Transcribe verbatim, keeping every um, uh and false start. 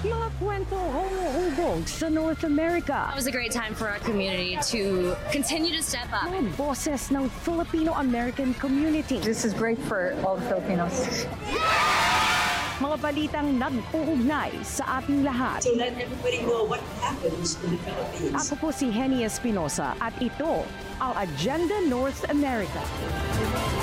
Mga kwento humuhubog sa North America. It was a great time for our community to continue to step up. Mga boses ng Filipino-American community. This is great for all the Filipinos. Mga balitang nag-uugnay sa ating lahat. So let everybody know what happens in the Philippines. Ako po si Henny Espinosa at ito ang Agenda North America.